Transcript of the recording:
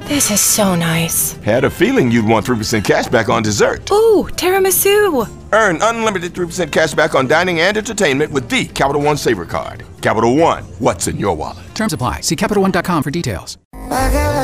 This is so nice. Had a feeling you'd want 3% cash back on dessert. Ooh, tiramisu. Earn unlimited 3% cash back on dining and entertainment with the Capital One Savor Card. Capital One, what's in your wallet? Terms apply. See CapitalOne.com for details.